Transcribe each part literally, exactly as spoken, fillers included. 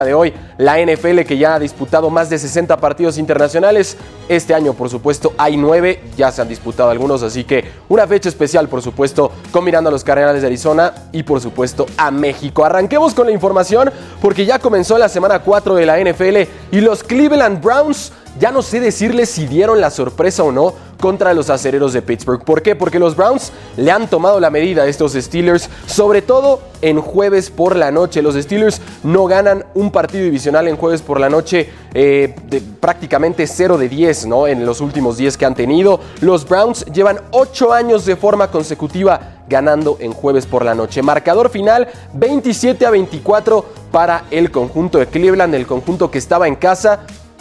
de hoy, la N F L, que ya ha disputado más de sesenta partidos internacionales. Este año, por supuesto, hay nueve, ya se han disputado algunos, así que una fecha especial, por supuesto, combinando a los Cardenales de Arizona y, por supuesto, a México. Arranquemos con la información, porque ya comenzó la semana cuatro de la N F L y los Cleveland Browns, ya no sé decirles si dieron la sorpresa o no contra los Acereros de Pittsburgh. ¿Por qué? Porque los Browns le han tomado la medida a estos Steelers, sobre todo en jueves por la noche. Los Steelers no ganan un partido divisional en jueves por la noche, eh, de prácticamente cero de diez, ¿no? En los últimos diez que han tenido. Los Browns llevan ocho años de forma consecutiva ganando en jueves por la noche. Marcador final veintisiete a veinticuatro para el conjunto de Cleveland, el conjunto que estaba en casa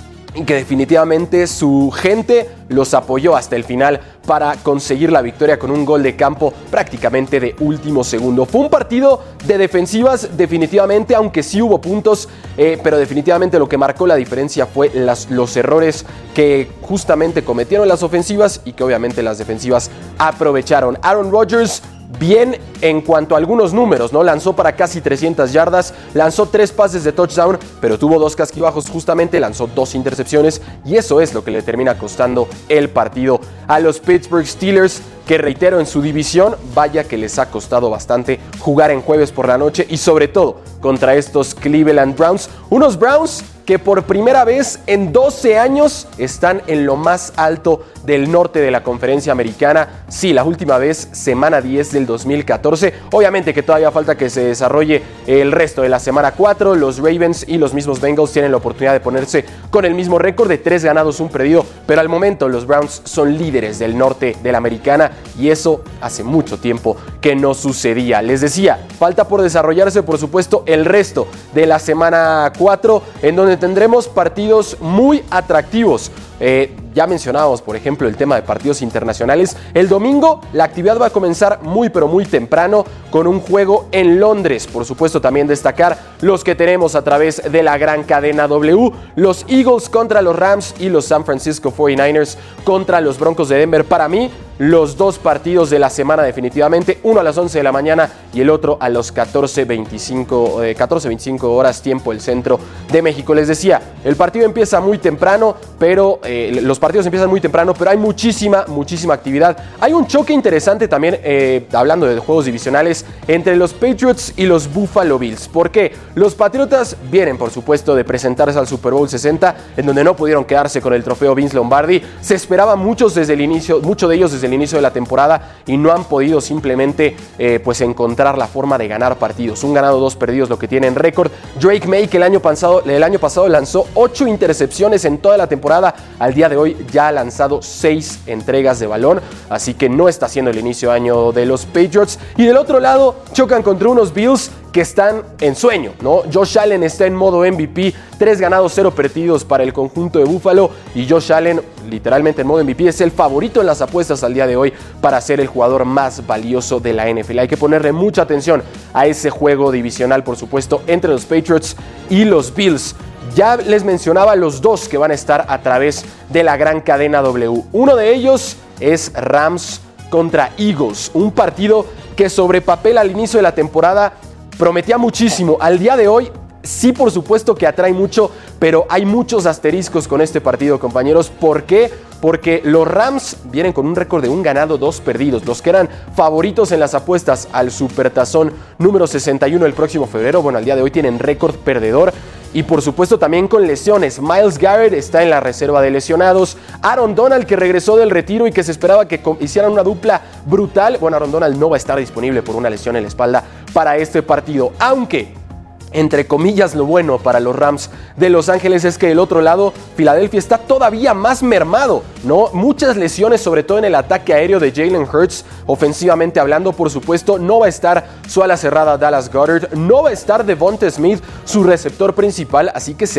y que definitivamente su gente los apoyó hasta el final para conseguir la victoria con un gol de campo prácticamente de último segundo. Fue un partido de defensivas definitivamente, aunque sí hubo puntos, eh, pero definitivamente lo que marcó la diferencia fue las, los errores que justamente cometieron las ofensivas y que obviamente las defensivas aprovecharon. Aaron Rodgers, bien en cuanto a algunos números, ¿no? Lanzó para casi trescientas yardas, lanzó tres pases de touchdown, pero tuvo dos casquibajos justamente, lanzó dos intercepciones y eso es lo que le termina costando el partido a los Pittsburgh Steelers, que reitero, en su división, vaya que les ha costado bastante jugar en jueves por la noche y sobre todo contra estos Cleveland Browns, unos Browns que por primera vez en doce años están en lo más alto del norte de la conferencia americana. Sí, la última vez, semana diez del dos mil catorce. Obviamente que todavía falta que se desarrolle el resto de la semana cuatro. Los Ravens y los mismos Bengals tienen la oportunidad de ponerse con el mismo récord de tres ganados, un perdido. Pero al momento los Browns son líderes del norte de la americana y eso hace mucho tiempo que no sucedía. Les decía, falta por desarrollarse, por supuesto, el resto de la semana cuatro, en donde tendremos partidos muy atractivos. Eh, ya mencionábamos, por ejemplo, el tema de partidos internacionales. El domingo la actividad va a comenzar muy pero muy temprano con un juego en Londres. Por supuesto, también destacar los que tenemos a través de la gran cadena W. Los Eagles contra los Rams y los San Francisco cuarenta y nueve ers contra los Broncos de Denver. Para mí, los dos partidos de la semana definitivamente, uno a las once de la mañana y el otro a las catorce veinticinco eh, catorce veinticinco horas tiempo el centro de México. Les decía, el partido empieza muy temprano, pero eh, los partidos empiezan muy temprano, pero hay muchísima, muchísima actividad. Hay un choque interesante también, eh, hablando de juegos divisionales, entre los Patriots y los Buffalo Bills. ¿Por qué? Los Patriotas vienen, por supuesto, de presentarse al Super Bowl sesenta, en donde no pudieron quedarse con el trofeo Vince Lombardi. Se esperaba muchos desde el inicio, mucho de ellos desde el inicio de la temporada y no han podido simplemente eh, pues encontrar la forma de ganar partidos. Un ganado, dos perdidos, lo que tienen récord. Drake May, que el año pasado, el año pasado lanzó ocho intercepciones en toda la temporada, al día de hoy ya ha lanzado seis entregas de balón, así que no está siendo el inicio de año de los Patriots. Y del otro lado chocan contra unos Bills que están en sueño, ¿no? Josh Allen está en modo M V P, tres ganados, cero perdidos para el conjunto de Buffalo, y Josh Allen, literalmente en modo M V P, es el favorito en las apuestas al día de hoy para ser el jugador más valioso de la N F L. Hay que ponerle mucha atención a ese juego divisional, por supuesto, entre los Patriots y los Bills. Ya les mencionaba los dos que van a estar a través de la gran cadena W. Uno de ellos es Rams contra Eagles, un partido que sobre papel al inicio de la temporada prometía muchísimo. Al día de hoy, sí, por supuesto que atrae mucho, pero hay muchos asteriscos con este partido, compañeros. ¿Por qué? Porque los Rams vienen con un récord de un ganado, dos perdidos. Los que eran favoritos en las apuestas al Supertazón número sesenta y uno el próximo febrero, bueno, al día de hoy tienen récord perdedor. Y por supuesto también con lesiones. Myles Garrett está en la reserva de lesionados. Aaron Donald, que regresó del retiro y que se esperaba que hicieran una dupla brutal. Bueno, Aaron Donald no va a estar disponible por una lesión en la espalda para este partido. Aunque, entre comillas, lo bueno para los Rams de Los Ángeles es que del otro lado, Filadelfia está todavía más mermado, ¿no? Muchas lesiones, sobre todo en el ataque aéreo de Jalen Hurts, ofensivamente hablando, por supuesto. No va a estar su ala cerrada Dallas Goedert, no va a estar Devonta Smith, su receptor principal, así que será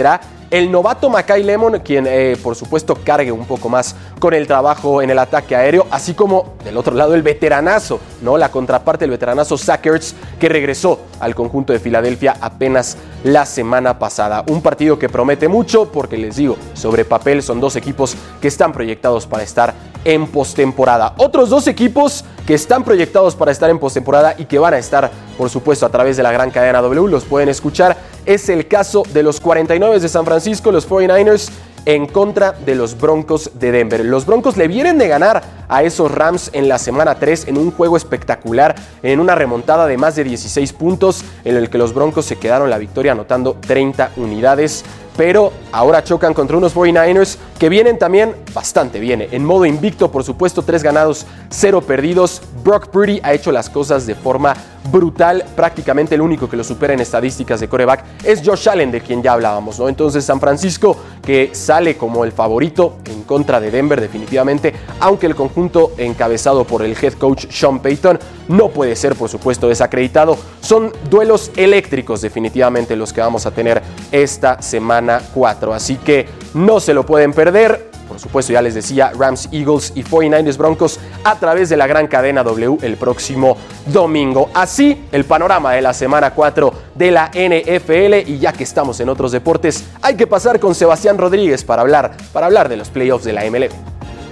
el novato Mackay Lemon, quien eh, por supuesto cargue un poco más con el trabajo en el ataque aéreo, así como del otro lado el veteranazo, ¿no? La contraparte, el veteranazo Zach Ertz, que regresó al conjunto de Filadelfia apenas la semana pasada. Un partido que promete mucho porque les digo, sobre papel son dos equipos que están proyectados para estar en postemporada. Otros dos equipos que están proyectados para estar en postemporada y que van a estar, por supuesto, a través de la gran cadena W, los pueden escuchar, es el caso de los cuarenta y nueve de San Francisco, los cuarenta y nueve ers, en contra de los Broncos de Denver. Los Broncos le vienen de ganar a esos Rams en la semana tres en un juego espectacular, en una remontada de más de dieciséis puntos, en el que los Broncos se quedaron la victoria anotando treinta unidades. Pero ahora chocan contra unos cuarenta y nueve ers que vienen también bastante bien. En modo invicto, por supuesto, tres ganados, cero perdidos. Brock Purdy ha hecho las cosas de forma brutal. Prácticamente el único que lo supera en estadísticas de quarterback es Josh Allen, de quien ya hablábamos, ¿no? Entonces San Francisco, que sale como el favorito en contra de Denver definitivamente, aunque el conjunto encabezado por el head coach Sean Payton no puede ser, por supuesto, desacreditado. Son duelos eléctricos definitivamente los que vamos a tener esta semana cuatro, así que no se lo pueden perder. Por supuesto, ya les decía, Rams, Eagles y cuarenta y nueve ers Broncos a través de la gran cadena W el próximo domingo. Así el panorama de la semana cuatro de la N F L, y ya que estamos en otros deportes, hay que pasar con Sebastián Rodríguez para hablar, para hablar de los playoffs de la M L B.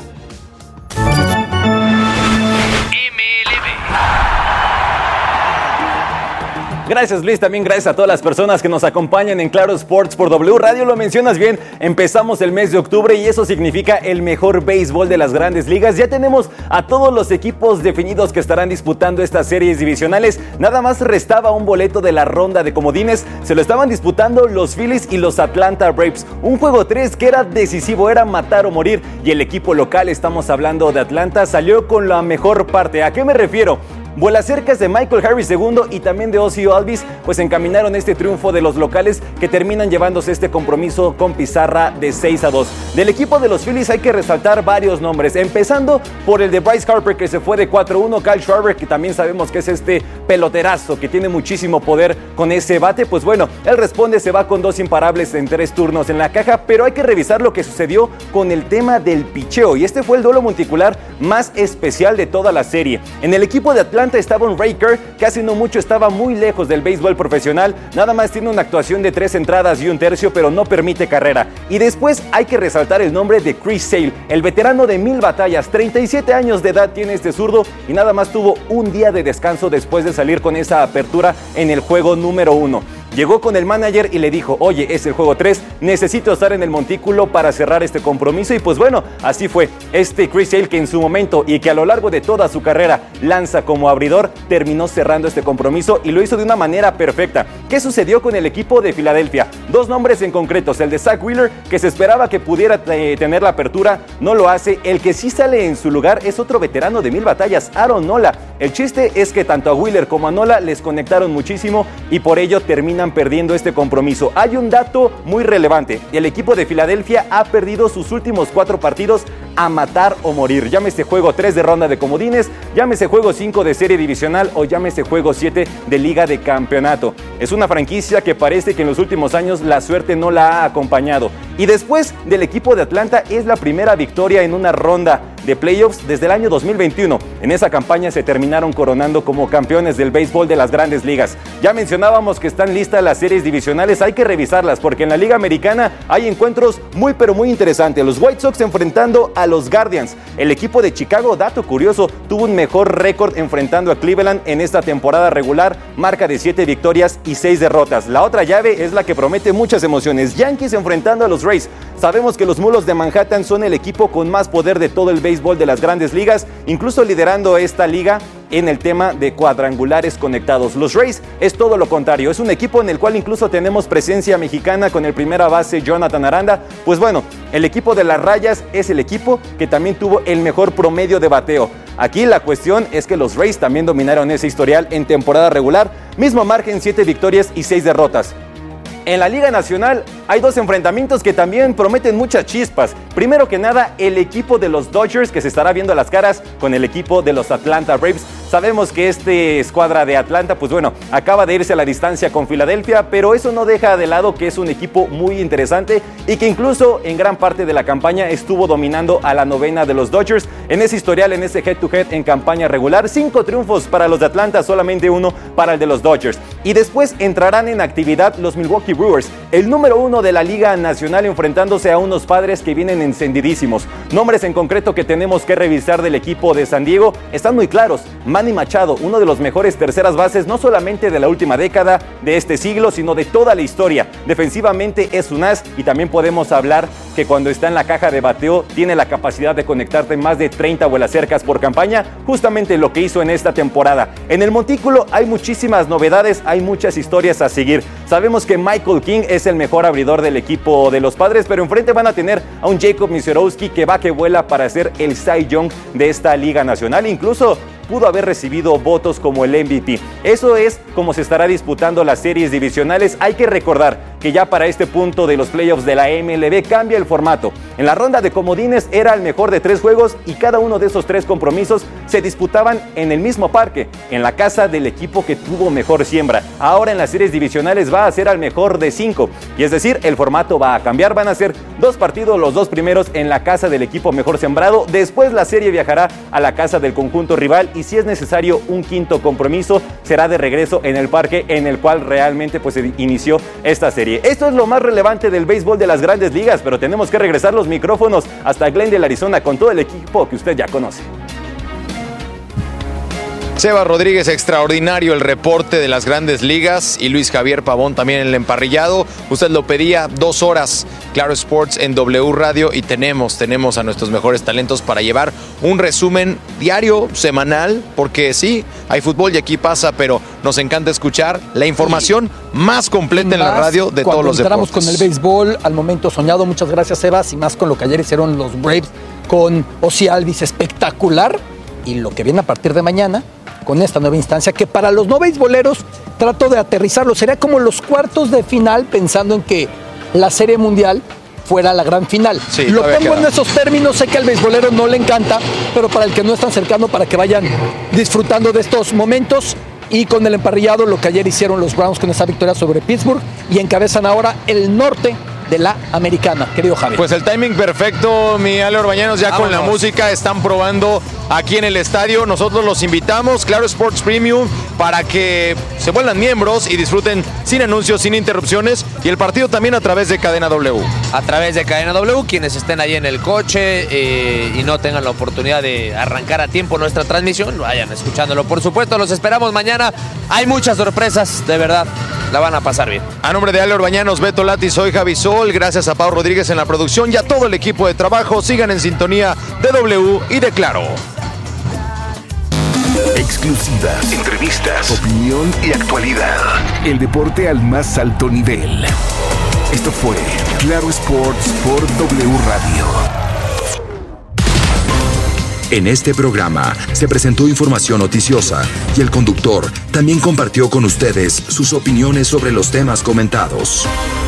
Gracias, Luis, también gracias a todas las personas que nos acompañan en Claro Sports por W Radio. Lo mencionas bien, empezamos el mes de octubre y eso significa el mejor béisbol de las grandes ligas. Ya tenemos a todos los equipos definidos que estarán disputando estas series divisionales. Nada más restaba un boleto de la ronda de comodines. Se lo estaban disputando los Phillies y los Atlanta Braves. Un juego tres que era decisivo, era matar o morir. Y el equipo local, estamos hablando de Atlanta, salió con la mejor parte. ¿A qué me refiero? Vuelas cercas de Michael Harris segundo y también de Ozzie Albies, pues encaminaron este triunfo de los locales que terminan llevándose este compromiso con pizarra de seis a dos. Del equipo de los Phillies hay que resaltar varios nombres, empezando por el de Bryce Harper, que se fue de cuatro uno, Kyle Schwarber, que también sabemos que es este peloterazo que tiene muchísimo poder con ese bate. Pues bueno, él responde, se va con dos imparables en tres turnos en la caja, pero hay que revisar lo que sucedió con el tema del picheo, y este fue el duelo monticular más especial de toda la serie. En el equipo de Atlanta estaba un Ray Kerr, que hace no mucho estaba muy lejos del béisbol profesional, nada más tiene una actuación de tres entradas y un tercio, pero no permite carrera. Y después hay que resaltar el nombre de Chris Sale, el veterano de mil batallas, treinta y siete años de edad tiene este zurdo y nada más tuvo un día de descanso después de salir con esa apertura en el juego número uno. Llegó con el manager y le dijo, oye, es el juego tres, necesito estar en el montículo para cerrar este compromiso. Y pues bueno, así fue. Este Chris Sale, que en su momento y que a lo largo de toda su carrera lanza como abridor, terminó cerrando este compromiso y lo hizo de una manera perfecta. ¿Qué sucedió con el equipo de Filadelfia? Dos nombres en concretos, el de Zach Wheeler, que se esperaba que pudiera eh, tener la apertura, no lo hace. El que sí sale en su lugar es otro veterano de mil batallas, Aaron Nola. El chiste es que tanto a Wheeler como a Nola les conectaron muchísimo y por ello terminan perdiendo este compromiso. Hay un dato muy relevante: el equipo de Filadelfia ha perdido sus últimos cuatro partidos a matar o morir. Llámese juego tres de ronda de comodines, llámese juego cinco de serie divisional o llámese juego siete de liga de campeonato. Es una franquicia que parece que en los últimos años la suerte no la ha acompañado. Y después del equipo de Atlanta es la primera victoria en una ronda de playoffs desde el año dos mil veintiuno. En esa campaña se terminaron coronando como campeones del béisbol de las grandes ligas. Ya mencionábamos que están listas las series divisionales, hay que revisarlas porque en la liga americana hay encuentros muy pero muy interesantes. Los White Sox enfrentando a los Guardians. El equipo de Chicago, dato curioso, tuvo un mejor récord enfrentando a Cleveland en esta temporada regular, marca de siete victorias y seis derrotas. La otra llave es la que promete muchas emociones. Yankees enfrentando a los Rays. Sabemos que los Mulos de Manhattan son el equipo con más poder de todo el béisbol de las grandes ligas, incluso liderando esta liga en el tema de cuadrangulares conectados. Los Rays es todo lo contrario, es un equipo en el cual incluso tenemos presencia mexicana con el primera base Jonathan Aranda. Pues bueno, el equipo de las Rayas es el equipo que también tuvo el mejor promedio de bateo. Aquí la cuestión es que los Rays también dominaron ese historial en temporada regular, mismo margen, siete victorias y seis derrotas. En la Liga Nacional hay dos enfrentamientos que también prometen muchas chispas. Primero que nada, el equipo de los Dodgers, que se estará viendo las caras con el equipo de los Atlanta Braves. Sabemos que este escuadra de Atlanta, pues bueno, acaba de irse a la distancia con Filadelfia, pero eso no deja de lado que es un equipo muy interesante y que incluso en gran parte de la campaña estuvo dominando a la novena de los Dodgers. En ese historial, en ese head-to-head en campaña regular, cinco triunfos para los de Atlanta, solamente uno para el de los Dodgers. Y después entrarán en actividad los Milwaukee Brewers, el número uno de la Liga Nacional, enfrentándose a unos Padres que vienen encendidísimos. Nombres en concreto que tenemos que revisar del equipo de San Diego están muy claros. Manny Machado, uno de los mejores terceras bases, no solamente de la última década, de este siglo, sino de toda la historia. Defensivamente es un as y también podemos hablar que cuando está en la caja de bateo tiene la capacidad de conectarte más de treinta vuelas cercas por campaña, justamente lo que hizo en esta temporada. En el montículo hay muchísimas novedades, hay muchas historias a seguir. Sabemos que Michael King es el mejor abridor del equipo de los Padres, pero enfrente van a tener a un Jacob Misiorowski que va que vuela para ser el Cy Young de esta Liga Nacional. Incluso pudo haber recibido votos como el M V P. Eso es como se estará disputando las series divisionales. Hay que recordar que ya para este punto de los playoffs de la M L B cambia el formato. En la ronda de comodines era el mejor de tres juegos y cada uno de esos tres compromisos se disputaban en el mismo parque, en la casa del equipo que tuvo mejor siembra. Ahora en las series divisionales va a ser al mejor de cinco, y es decir, el formato va a cambiar. Van a ser dos partidos, los dos primeros en la casa del equipo mejor sembrado. Después la serie viajará a la casa del conjunto rival y si es necesario un quinto compromiso será de regreso en el parque en el cual realmente pues se inició esta serie. Esto es lo más relevante del béisbol de las grandes ligas, pero tenemos que regresar los micrófonos hasta Glendale, Arizona, con todo el equipo que usted ya conoce. Seba Rodríguez, extraordinario el reporte de las grandes ligas, y Luis Javier Pavón también en el emparrillado. Usted lo pedía, dos horas, Claro Sports en W Radio, y tenemos, tenemos a nuestros mejores talentos para llevar un resumen diario, semanal, porque sí, hay fútbol y aquí pasa, pero nos encanta escuchar la información y más completa en la radio de todos los deportes. Con el béisbol al momento soñado. Muchas gracias, Sebas, y más con lo que ayer hicieron los Braves con Ozzie Alvis, espectacular, y lo que viene a partir de mañana con esta nueva instancia, que para los no beisboleros trato de aterrizarlo, sería como los cuartos de final, pensando en que la Serie Mundial fuera la gran final. Sí, lo pongo en esos términos, sé que al beisbolero no le encanta, pero para el que no es tan cercano, para que vayan disfrutando de estos momentos. Y con el emparrillado, lo que ayer hicieron los Browns con esa victoria sobre Pittsburgh, y encabezan ahora el norte de la americana, querido Javier. Pues el timing perfecto, mi Ale Orbañanos, ya Vámonos. Con la música están probando aquí en el estadio. Nosotros los invitamos, Claro Sports Premium, para que se vuelvan miembros y disfruten sin anuncios, sin interrupciones, y el partido también a través de Cadena W. A través de Cadena W, quienes estén ahí en el coche eh, y no tengan la oportunidad de arrancar a tiempo nuestra transmisión, vayan escuchándolo. Por supuesto, los esperamos mañana. Hay muchas sorpresas, de verdad, la van a pasar bien. A nombre de Ale Orbañanos, Beto Lati, soy Javi Sol. Gracias a Pau Rodríguez en la producción y a todo el equipo de trabajo. Sigan en sintonía de W y de Claro. Exclusivas, entrevistas, opinión y actualidad. El deporte al más alto nivel. Esto fue Claro Sports por W Radio. En este programa se presentó información noticiosa y el conductor también compartió con ustedes sus opiniones sobre los temas comentados.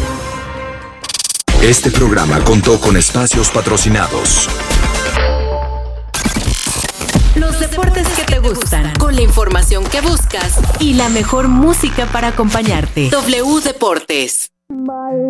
Este programa contó con espacios patrocinados. Los deportes que te gustan, con la información que buscas y la mejor música para acompañarte. W Deportes.